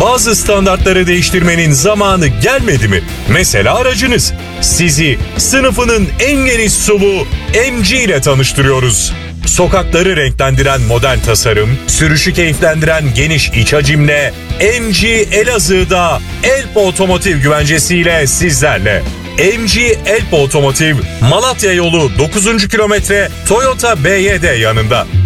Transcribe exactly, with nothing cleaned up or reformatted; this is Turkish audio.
Bazı standartları değiştirmenin zamanı gelmedi mi? Mesela aracınız. Sizi sınıfının en geniş S U V M G ile tanıştırıyoruz. Sokakları renklendiren modern tasarım, sürüşü keyiflendiren geniş iç hacimle M G Elazığ'da Elp Otomotiv güvencesiyle sizlerle. M G Elp Otomotiv, Malatya yolu dokuzuncu kilometre Toyota B Y D yanında.